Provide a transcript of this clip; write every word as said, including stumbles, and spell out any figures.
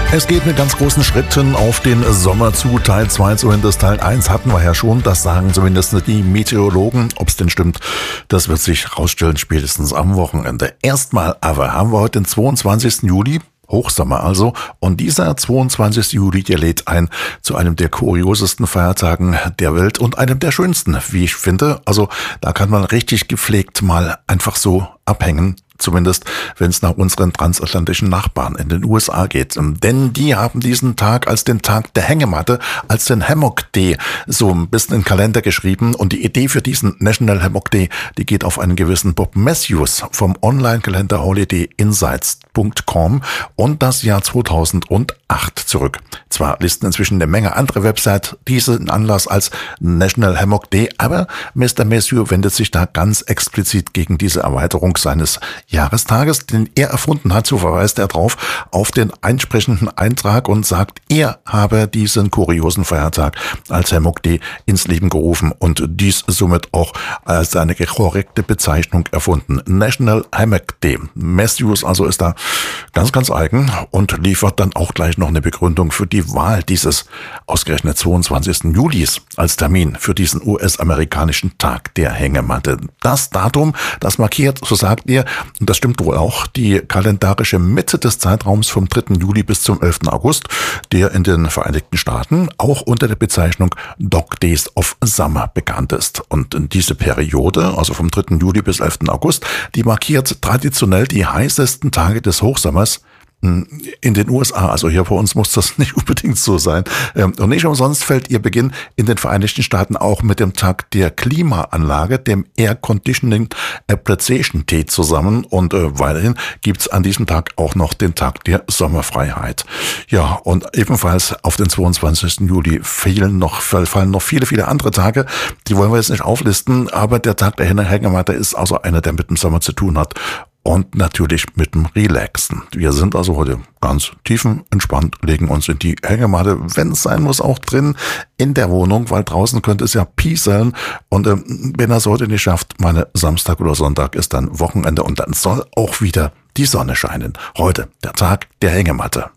Es geht mit ganz großen Schritten auf den Sommer zu. Teil zwei, zumindest Teil eins hatten wir ja schon. Das sagen zumindest die Meteorologen. Ob es denn stimmt, das wird sich rausstellen spätestens am Wochenende. Erstmal aber haben wir heute den zweiundzwanzigsten Juli. Hochsommer also. Und dieser zweiundzwanzigste Juli, der lädt ein zu einem der kuriosesten Feiertagen der Welt und einem der schönsten, wie ich finde. Also da kann man richtig gepflegt mal einfach so abhängen. Zumindest, wenn es nach unseren transatlantischen Nachbarn in den U S A geht. Denn die haben diesen Tag als den Tag der Hängematte, als den Hammock Day, so ein bisschen in den Kalender geschrieben. Und die Idee für diesen National Hammock Day, die geht auf einen gewissen Bob Matthews vom Online-Kalender holiday insights punkt com und das Jahr zweitausendacht zurück. Zwar listen inzwischen eine Menge andere Websites diesen Anlass als National Hammock Day, aber Mister Matthews wendet sich da ganz explizit gegen diese Erweiterung seines Jahrestages, den er erfunden hat, so verweist er drauf auf den einsprechenden Eintrag und sagt, er habe diesen kuriosen Feiertag als Hammock Day ins Leben gerufen und dies somit auch als eine korrekte Bezeichnung erfunden. National Hammock Day. Matthews also ist da ganz, ganz eigen und liefert dann auch gleich noch eine Begründung für die Wahl dieses ausgerechnet zweiundzwanzigsten Julis als Termin für diesen U S-amerikanischen Tag der Hängematte. Das Datum, das markiert, so sagt er, und das stimmt wohl auch, die kalendarische Mitte des Zeitraums vom dritten Juli bis zum elften August, der in den Vereinigten Staaten auch unter der Bezeichnung Dog Days of Summer bekannt ist. Und diese Periode, also vom dritten Juli bis elften August, die markiert traditionell die heißesten Tage des Hochsommers in den U S A, also hier bei uns muss das nicht unbedingt so sein. Und nicht umsonst fällt ihr Beginn in den Vereinigten Staaten auch mit dem Tag der Klimaanlage, dem Air Conditioning Appreciation Day zusammen. Und äh, weiterhin gibt's an diesem Tag auch noch den Tag der Sommerfreiheit. Ja, und ebenfalls auf den zweiundzwanzigsten Juli fehlen noch, fallen noch viele, viele andere Tage. Die wollen wir jetzt nicht auflisten, aber der Tag der Hängematte ist also einer, der mit dem Sommer zu tun hat. Und natürlich mit dem Relaxen. Wir sind also heute ganz tiefenentspannt, legen uns in die Hängematte, wenn es sein muss, auch drin in der Wohnung, weil draußen könnte es ja pieseln. Und äh, wenn er es heute nicht schafft, meine Samstag oder Sonntag ist dann Wochenende und dann soll auch wieder die Sonne scheinen. Heute der Tag der Hängematte.